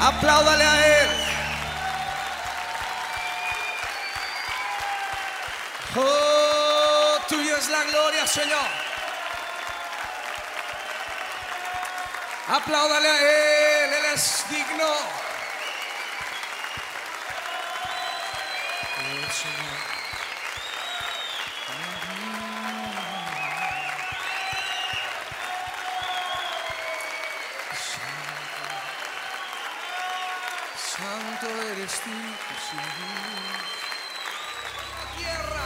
Apláudale a Él. Oh, tuya es la gloria, Señor. Apláudale a Él, Él es digno. Oh, Señor. Santo eres tú, Señor. Tierra.